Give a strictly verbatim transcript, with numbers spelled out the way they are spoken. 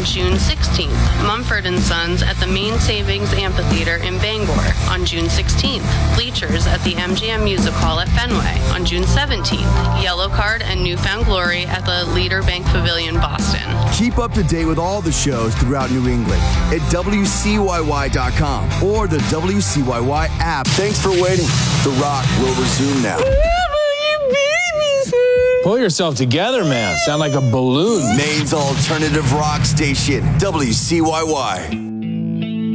On June sixteenth, Mumford and Sons at the Main Savings Amphitheater in Bangor. On June sixteenth, Bleachers at the M G M Music Hall at Fenway. On June seventeenth, Yellow Card and Newfound Glory at the Leader Bank Pavilion, Boston. Keep up to date with all the shows throughout New England at W C Y Y dot com or the W C Y Y app. Thanks for waiting. The Rock will resume now. Pull yourself together, man. Sound like a balloon. Maine's alternative rock station, W C Y Y.